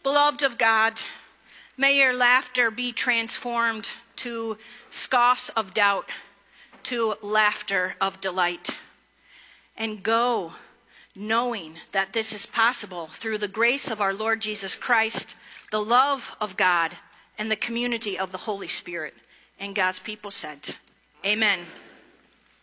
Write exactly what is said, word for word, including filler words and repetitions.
Beloved of God, may your laughter be transformed to scoffs of doubt, to laughter of delight. And go knowing that this is possible through the grace of our Lord Jesus Christ, the love of God, and the community of the Holy Spirit. And God's people said, Amen.